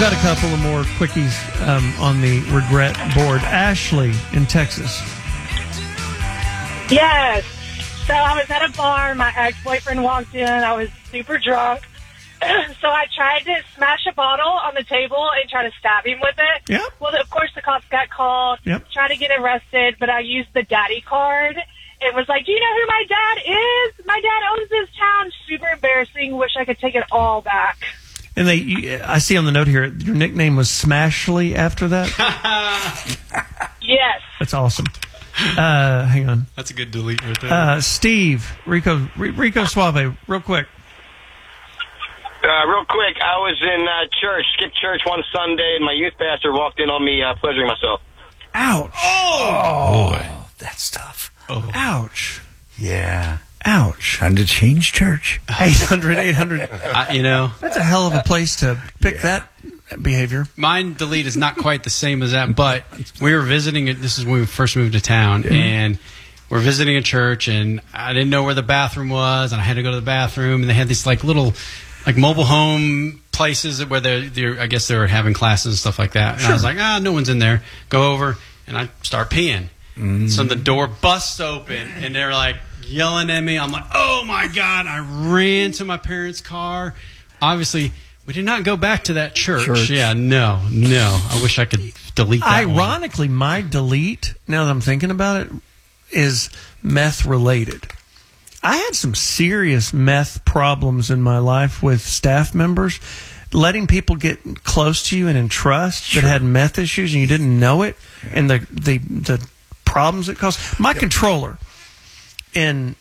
got a couple of more quickies on the regret board. Ashley in Texas. Yes. So I was at a bar. My ex-boyfriend walked in. I was super drunk. So I tried to smash a bottle on the table and try to stab him with it. Yep. Well, of course, the cops got called. Yep. Tried to get arrested, but I used the daddy card. It was like, do you know who my dad is? My dad owns this town. Super embarrassing. Wish I could take it all back. And I see on the note here, your nickname was Smashly after that? Yes. That's awesome. Hang on. That's a good delete right there. Steve, Rico Suave, real quick. Real quick, I was in church, skipped church one Sunday, and my youth pastor walked in on me pleasuring myself. Ouch. Oh, boy. That's tough. Oh. Ouch. Yeah. Ouch. Time to change church. 800. That's a hell of a place to pick that behavior. Mine delete is not quite the same as that, but we were visiting it. This is when we first moved to town, and we're visiting a church, and I didn't know where the bathroom was, and I had to go to the bathroom, and they had these little mobile home places where I guess they were having classes and stuff like that. And I was like, no one's in there. Go over, and I start peeing. So the door busts open, and they're like yelling at me. I'm like, oh my God. I ran to my parents' car. Obviously, we did not go back to that church. Yeah, no. I wish I could delete that. Ironically, my delete, now that I'm thinking about it, is meth related. I had some serious meth problems in my life with staff members. Letting people get close to you and in trust that had meth issues and you didn't know it, and the problems it caused. My controller in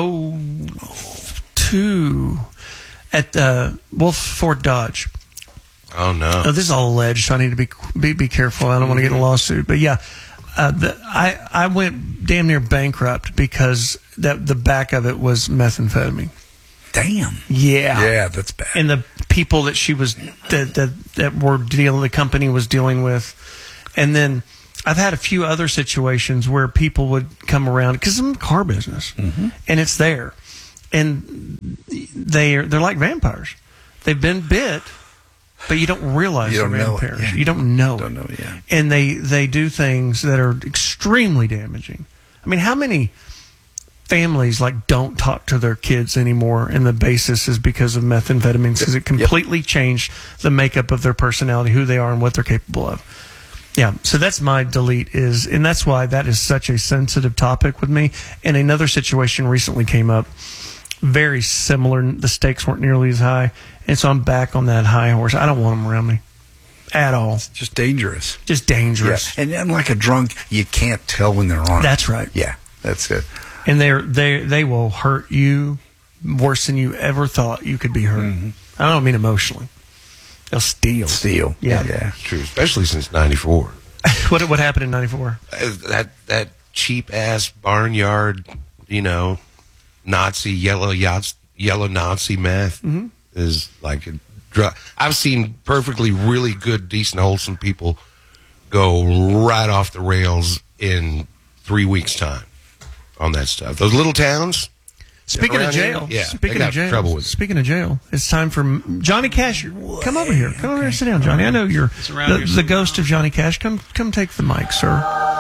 2002 at Wolf Ford Dodge. Oh no! This is all alleged, so I need to be careful. I don't want to get in a lawsuit, but yeah. I went damn near bankrupt because the back of it was methamphetamine. Damn. Yeah. Yeah, that's bad. And the people that she was that were the company was dealing with, and then I've had a few other situations where people would come around because I'm in the car business, and it's there, and they're like vampires. They've been bit. But you don't realize they're vampires. Yeah. You don't know. Don't know, yeah. And they do things that are extremely damaging. I mean, how many families don't talk to their kids anymore, and the basis is because of methamphetamines, because it completely changed the makeup of their personality, who they are, and what they're capable of. Yeah, so that's my delete and that's why that is such a sensitive topic with me. And another situation recently came up, very similar. The stakes weren't nearly as high. And so I'm back on that high horse. I don't want them around me at all. It's just dangerous. Just dangerous. Yeah. And like a drunk, you can't tell when they're on. That's right. Yeah, that's it. And they will hurt you worse than you ever thought you could be hurt. I don't mean emotionally. They'll steal. Yeah. True, especially since '94. What happened in '94? That cheap ass barnyard, Nazi yellow Nazi meth. Is like a drug. I've seen perfectly really good, decent, wholesome people go right off the rails in 3 weeks' time on that stuff. Those little towns. Speaking of jail, Speaking of jail, it's time for Johnny Cash. Come over here. Come over here and sit down, Johnny. I know you're the ghost of Johnny Cash. Come take the mic, sir.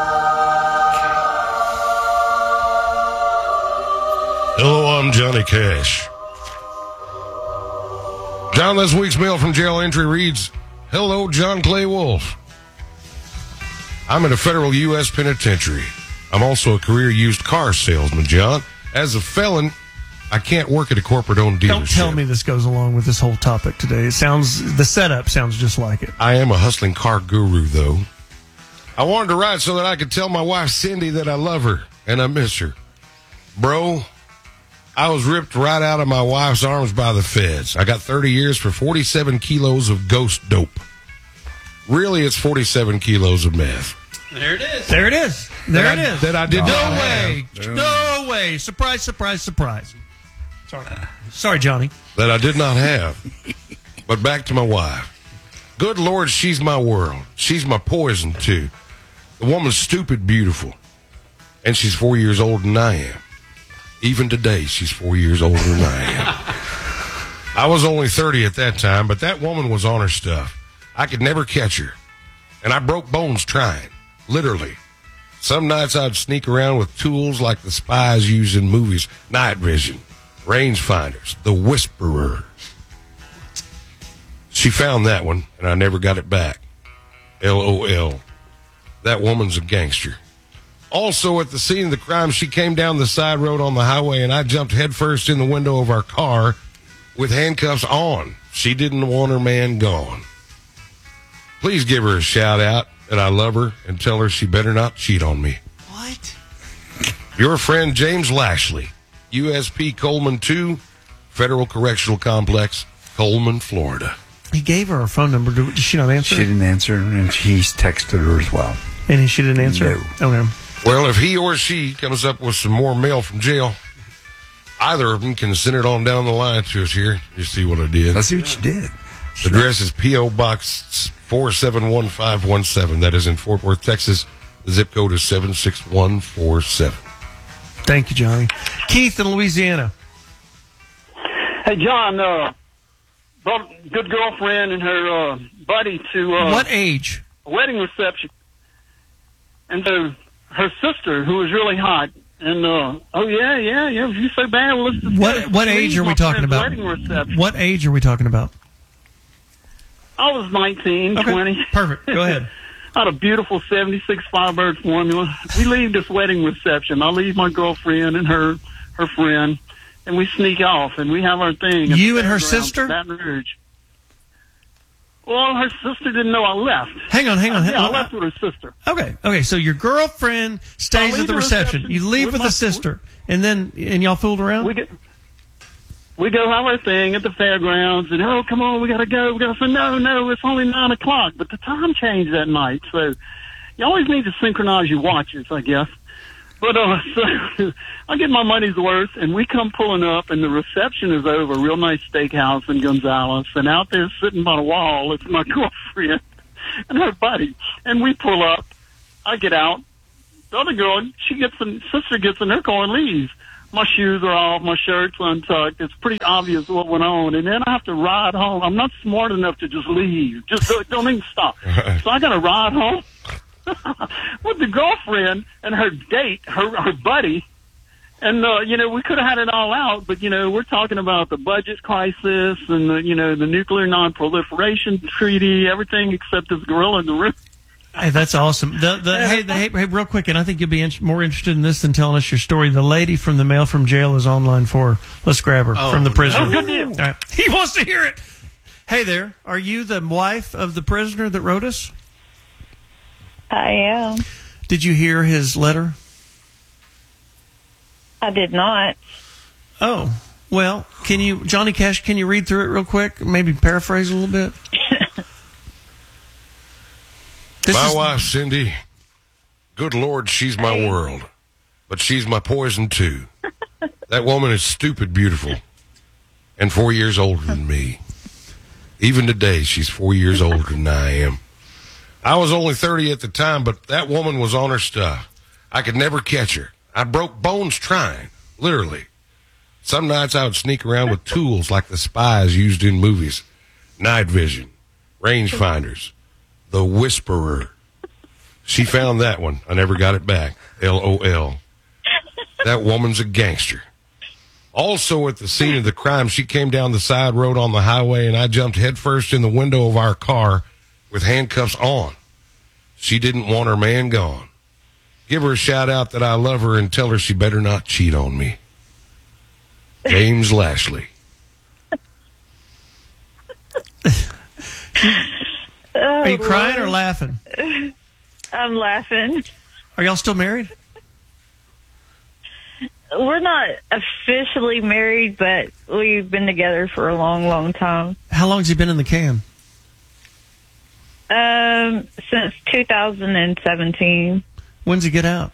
Hello, I'm Johnny Cash. John, this week's mail from jail entry reads, hello, John Clay Wolf. I'm in a federal U.S. penitentiary. I'm also a career used car salesman, John. As a felon, I can't work at a corporate-owned dealership. Don't tell me this goes along with this whole topic today. The setup sounds just like it. I am a hustling car guru, though. I wanted to write so that I could tell my wife, Cindy, that I love her and I miss her. Bro, I was ripped right out of my wife's arms by the feds. I got 30 years for 47 kilos of ghost dope. Really, it's 47 kilos of meth. There it is. That I did not have. No way. Surprise, surprise, surprise. Sorry, Johnny. That I did not have. But back to my wife. Good Lord, she's my world. She's my poison, too. The woman's stupid beautiful. And she's 4 years older than I am. Even today, she's 4 years older than I am. I was only 30 at that time, but that woman was on her stuff. I could never catch her. And I broke bones trying, literally. Some nights I'd sneak around with tools like the spies use in movies, night vision, rangefinders, the whisperer. She found that one, and I never got it back. LOL. That woman's a gangster. Also, at the scene of the crime, she came down the side road on the highway, and I jumped headfirst in the window of our car with handcuffs on. She didn't want her man gone. Please give her a shout out that I love her and tell her she better not cheat on me. What? Your friend James Lashley, USP Coleman 2, Federal Correctional Complex, Coleman, Florida. He gave her a phone number. Did she not answer? She didn't answer, and he's texted her as well. And she didn't answer? No. Okay. Well, if he or she comes up with some more mail from jail, either of them can send it on down the line to us here. You see what I did? Let's see what you did. The address is P.O. Box 471517. That is in Fort Worth, Texas. The zip code is 76147. Thank you, Johnny. Keith in Louisiana. Hey, John, brought a good girlfriend and her buddy to What age? a wedding reception. And so her sister, who was really hot, and you're so bad. Well, let's just What age are we talking about? Wedding reception. What age are we talking about? I was 19, Okay, 20. perfect. Go ahead. I had a beautiful 76 Firebird formula. We leave this wedding reception. I leave my girlfriend and her friend, and we sneak off, and we have our thing. You and her sister? in Baton Rouge. Well, her sister didn't know I left. Hang on. Yeah, I left with her sister. Okay. So your girlfriend stays leave at the the reception. reception You leave with with my- the sister, and y'all fooled around. We go have our thing at the fairgrounds, and come on, we gotta go. We gotta say no, it's only 9 o'clock. But the time changed that night, so you always need to synchronize your watches, I guess. But so I get my money's worth, and we come pulling up, and the reception is over. Real nice steakhouse in Gonzales, and out there sitting by the wall, it's my girlfriend and her buddy, and we pull up. I get out. The other girl, sister gets in her car and leaves. My shoes are off, my shirt's untucked. It's pretty obvious what went on. And then I have to ride home. I'm not smart enough to just leave. Just don't even stop. So I got to ride home with the girlfriend and her date, her buddy. And, we could have had it all out, but, we're talking about the budget crisis and, the nuclear non-proliferation treaty, everything except this gorilla in the room. Hey, that's awesome. Hey, real quick, and I think you'll be more interested in this than telling us your story. The lady from the mail from jail is online for her. Let's grab her from the prisoner. Oh, good deal. All right. He wants to hear it. Hey there. Are you the wife of the prisoner that wrote us? I am. Did you hear his letter? I did not. Oh, well, Johnny Cash, can you read through it real quick? Maybe paraphrase a little bit? My wife, Cindy, good Lord, she's my world. But she's my poison, too. That woman is stupid beautiful and 4 years older than me. Even today, she's 4 years older than I am. I was only 30 at the time, but that woman was on her stuff. I could never catch her. I broke bones trying, literally. Some nights I would sneak around with tools like the spies used in movies. Night vision, rangefinders, the whisperer. She found that one. I never got it back. LOL. That woman's a gangster. Also, at the scene of the crime, she came down the side road on the highway, and I jumped headfirst in the window of our car with handcuffs on. She didn't want her man gone. Give her a shout out that I love her and tell her she better not cheat on me. James Lashley. Are you crying or laughing? I'm laughing. Are y'all still married? We're not officially married, but we've been together for a long, long time. How long has he been in the can? Since 2017. When's he get out?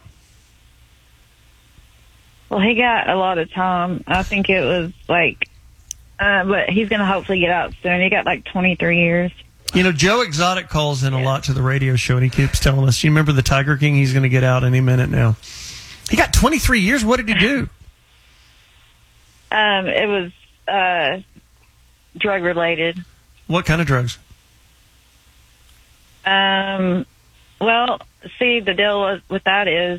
Well, he got a lot of time. I think it was but he's going to hopefully get out soon. He got 23 years. Joe Exotic calls in a lot to the radio show, and he keeps telling us, you remember the Tiger King? He's going to get out any minute now. He got 23 years. What did he do? It was, drug related. What kind of drugs? Well, see, the deal with that is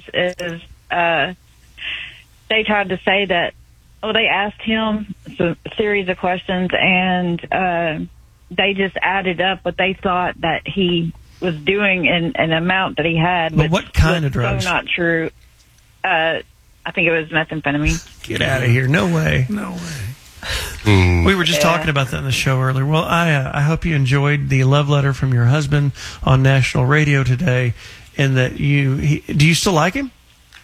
they tried to say that. Well, they asked him a series of questions, and they just added up what they thought that he was doing in an amount that he had. But what kind of drugs? So not true. I think it was methamphetamine. Get out of here! No way! No way! We were just talking about that in the show earlier. Well, I hope you enjoyed the love letter from your husband on national radio today, and that do you still like him?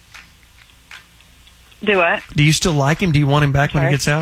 Do what? Do you still like him? Do you want him back when he gets out?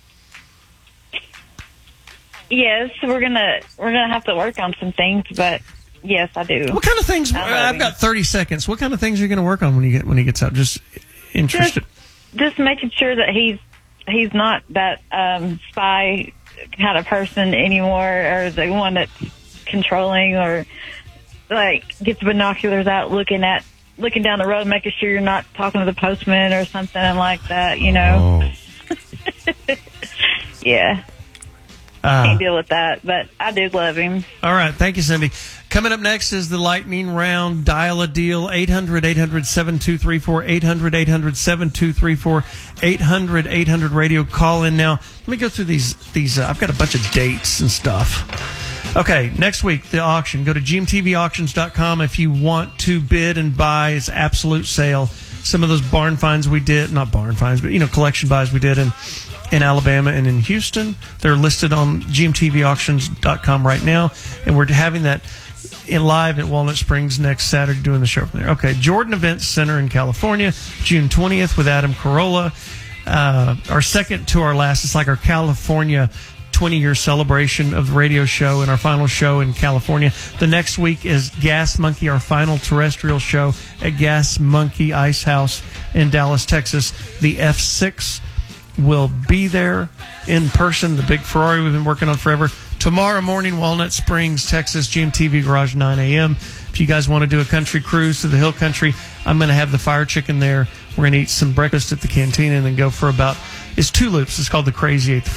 Yes, we're gonna have to work on some things, but yes, I do. What kind of things? I've got 30 seconds. What kind of things are you going to work on when he gets out? Just interested. Just making sure that he's not that spy kind of person anymore, or the one that's controlling, or like gets binoculars out looking down the road, making sure you're not talking to the postman or something like that, you know. Oh. Yeah. Can't deal with that, but I do love him. All right. Thank you, Cindy. Coming up next is the lightning round. Dial a deal. 800-800-7234. 800-800-7234. 800-800-radio. Call in now. Let me go through these. I've got a bunch of dates and stuff. Okay, next week, the auction. Go to gmtvauctions.com if you want to bid and buy. It's absolute sale. Some of those barn finds we did, not barn finds, but, collection buys we did in Alabama and in Houston. They're listed on gmtvauctions.com right now, and we're having that live at Walnut Springs next Saturday, doing the show from there. Okay, Jordan Events Center in California, June 20th with Adam Carolla. Our second to our last, it's like our California 20-year celebration of the radio show, and our final show in California. The next week is Gas Monkey, our final terrestrial show at Gas Monkey Ice House in Dallas, Texas. The F6 will be there in person, the big Ferrari we've been working on forever. Tomorrow morning, Walnut Springs, Texas, GMTV Garage, 9 a.m. If you guys want to do a country cruise to the hill country, I'm going to have the fire chicken there. We're going to eat some breakfast at the cantina and then go for it's 2 loops. It's called the Crazy 8.